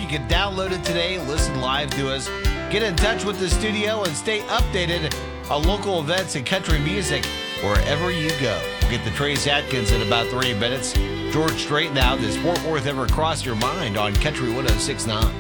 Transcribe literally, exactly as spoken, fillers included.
You can download it today, listen live to us, get in touch with the studio, and stay updated on local events and country music wherever you go. We'll get the Trace Atkins in about three minutes. George Strait now, does Fort Worth ever cross your mind on Country one oh six point nine?